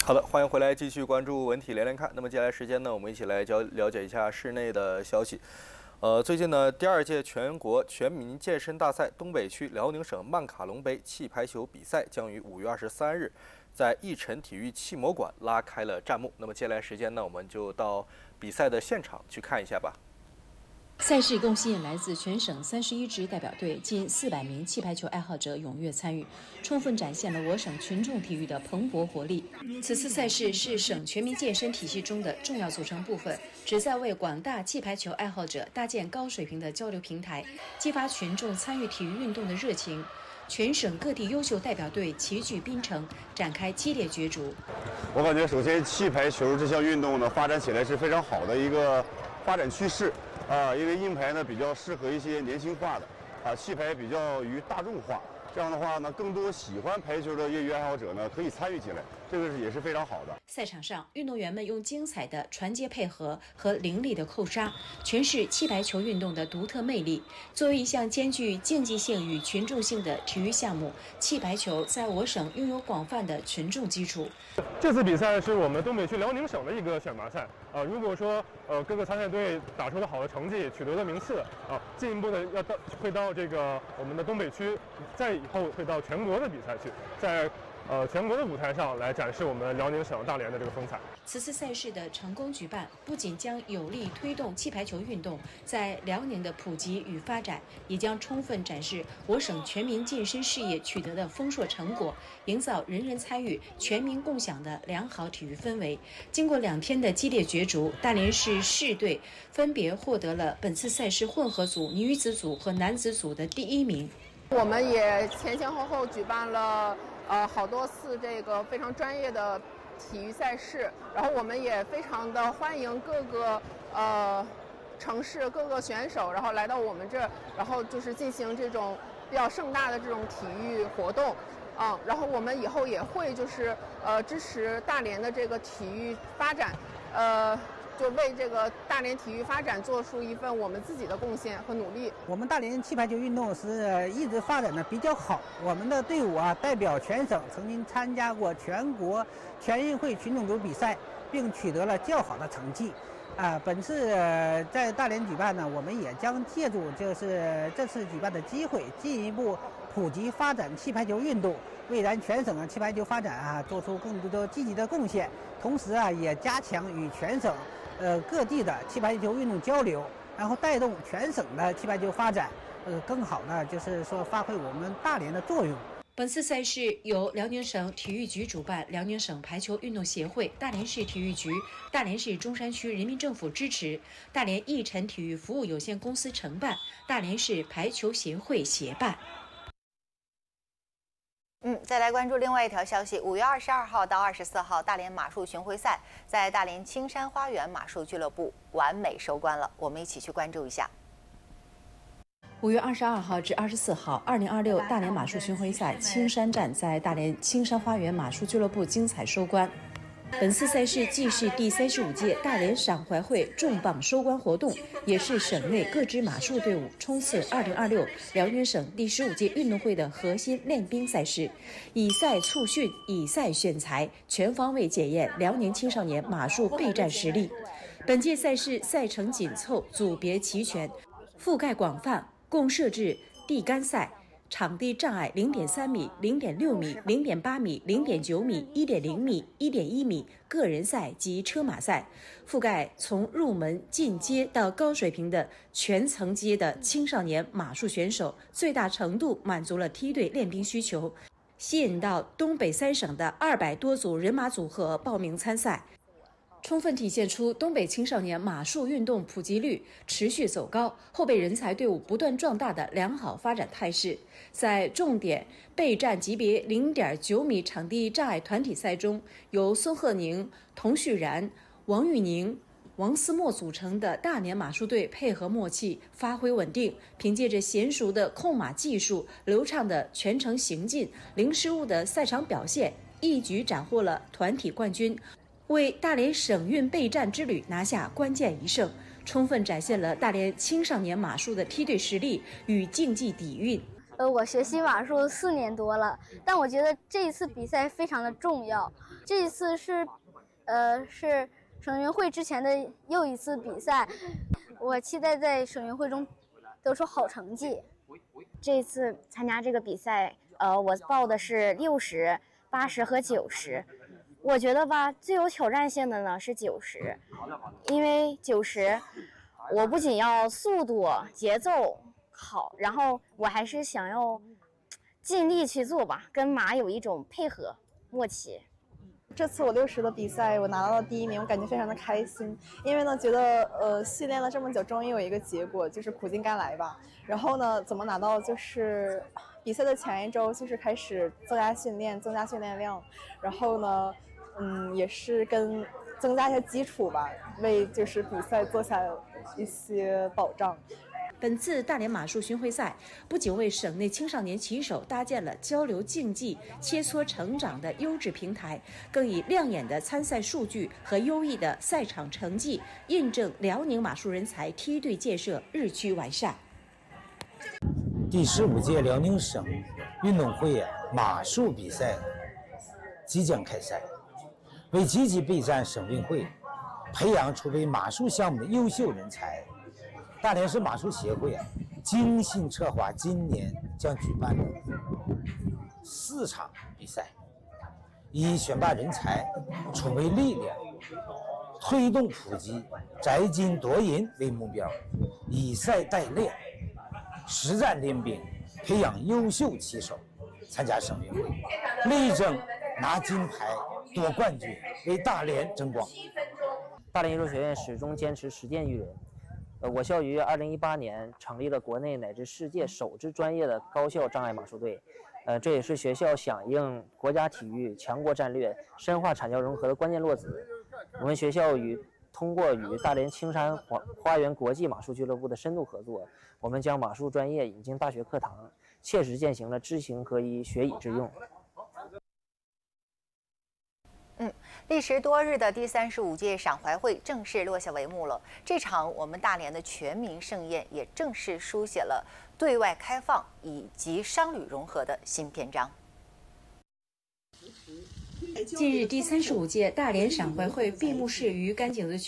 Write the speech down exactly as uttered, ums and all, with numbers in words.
好的，欢迎回来，继续关注文体连连看。那么接下来时间呢，我们一起来了了解一下室内的消息。呃，最近呢，第二届全国全民健身大赛东北区辽宁省曼卡龙杯气排球比赛将于五月二十三日在义晨体育气模馆拉开了战幕。那么接下来时间呢，我们就到比赛的现场去看一下吧。 赛事共吸引来自全省三十一支代表队近四百名气排球爱好者踊跃参与，充分展现了我省群众体育的蓬勃活力。此次赛事是省全民健身体系中的重要组成部分，旨在为广大气排球爱好者搭建高水平的交流平台，激发群众参与体育运动的热情。全省各地优秀代表队齐聚槟城，展开激烈角逐。 我感觉，首先气排球这项运动呢，发展起来是非常好的一个发展趋势。啊，因为硬排呢比较适合一些年轻化的，啊，气排比较于大众化。这样的话呢，更多喜欢排球的业余爱好者呢可以参与进来，这个是也是非常好的。 赛场上，运动员们用精彩的传接配合和凌厉的扣杀，诠释气排球运动的独特魅力。作为一项兼具竞技性与群众性的体育项目，气排球在我省拥有广泛的群众基础。 这次比赛是我们东北区辽宁省的一个选拔赛啊、呃。如果说呃各个参赛队打出了好的成绩，取得了名次啊，进一步的要到会到这个我们的东北区，再以后会到全国的比赛去，在呃全国的舞台上来展示我们辽宁省大连的这个风采。 此次赛事的成功举办，不仅将有力推动气排球运动在辽宁的普及与发展，也将充分展示我省全民健身事业取得的丰硕成果，营造人人参与、全民共享的良好体育氛围。经过两天的激烈角逐，大连市市队分别获得了本次赛事混合组、女子组和男子组的第一名。 我们也前前后后举办了呃好多次这个非常专业的体育赛事，然后我们也非常的欢迎各个呃城市各个选手，然后来到我们这儿，然后就是进行这种比较盛大的这种体育活动，嗯，然后我们以后也会就是呃支持大连的这个体育发展，呃。就为这个大连体育发展做出一份我们自己的贡献和努力。 我们大连气排球运动是一直发展的比较好，我们的队伍啊代表全省曾经参加过全国全运会群众组比赛，并取得了较好的成绩。啊，本次在大连举办呢，我们也将借助就是这次举办的机会，进一步普及发展气排球运动，为咱全省的气排球发展啊做出更多积极的贡献。同时啊，也加强与全省呃各地的气排球运动交流，然后带动全省的气排球发展，呃，更好的就是说发挥我们大连的作用。 本次赛事由辽宁省体育局主办，辽宁省排球运动协会、大连市体育局、大连市中山区人民政府支持，大连义晨体育服务有限公司承办，大连市排球协会协办。 嗯，再来关注另外一条消息，五月二十二号到二十四号，大连马术巡回赛在大连青山花园马术俱乐部完美收官了，我们一起去关注一下。 五月二十二号至二十四号，二零二六大连马术巡回赛青山站在大连青山花园马术俱乐部精彩收官。本次赛事既是第三十五届大连赏怀会重磅收官活动，也是省内各支马术队伍冲刺二零二六辽宁省第十五届运动会的核心练兵赛事，以赛促训，以赛选材，全方位检验辽宁青少年马术备战实力。本届赛事赛程紧凑，组别齐全，覆盖广泛，共设置地杆赛。场地障碍零点三米、零点六米、零点八米、零点九米、一点零米、一点一米个人赛及车马赛，覆盖从入门、进阶到高水平的全层阶的青少年马术选手，最大程度满足了梯队练兵需求，吸引到东北三省的二百多组人马组合报名参赛。充分体现出东北青少年马术运动普及率持续走高，后备人才队伍不断壮大的良好发展态势。在重点备战级别零点九米场地障碍团体赛中，由孙鹤宁、童旭然、王玉宁、王思墨组成的大连马术队配合默契，发挥稳定，凭借着娴熟的控马技术、流畅的全程行进、零失误的赛场表现，一举斩获了团体冠军，为大连省运备战之旅拿下关键一胜，充分展现了大连青少年马术的梯队实力与竞技底蕴。 呃，我学习马术四年多了，但我觉得这一次比赛非常的重要。这一次是，呃，是省运会之前的又一次比赛，我期待在省运会中得出好成绩。 这次参加这个比赛，呃，我报的是六十、八十和九十。我觉得吧，最有挑战性的呢是九十，因为九十，我不仅要速度、节奏好，然后我还是想要尽力去做吧，跟马有一种配合默契。 这次我六十的比赛，我拿到了第一名，我感觉非常的开心，因为呢，觉得呃训练了这么久，终于有一个结果，就是苦尽甘来吧。然后呢，怎么拿到？就是比赛的前一周，就是开始增加训练，增加训练量，然后呢，嗯，也是跟增加一些基础吧，为就是比赛做下一些保障。 本次大连马术巡回赛不仅为省内青少年骑手搭建了交流竞技、切磋成长的优质平台，更以亮眼的参赛数据和优异的赛场成绩，印证辽宁马术人才梯队建设日趋完善。 第十五届辽宁省运动会马术比赛即将开赛，为积极备战省运会，培养储备马术项目的优秀人才，大连市马术协会啊，精心策划今年将举办的四场比赛，以选拔人才、储备力量、推动普及、摘金夺银为目标，以赛代练，实战练兵，培养优秀骑手，参加省运会，力争拿金牌、夺冠军，为大连争光。 大连艺术学院始终坚持实践育人。呃，我校于二零一八年成立了国内乃至世界首支专业的高校障碍马术队。呃，这也是学校响应国家体育强国战略、深化产教融合的关键落子。我们学校与通过与大连青山花花园国际马术俱乐部的深度合作，我们将马术专业引进大学课堂，切实践行了知行合一、学以致用。 嗯，历时多日的第三十五届赏怀会正式落下帷幕了。这场我们大连的全民盛宴也正式书写了对外开放以及商旅融合的新篇章。 近日，第三十五届大连赏怀会闭幕式于甘井子区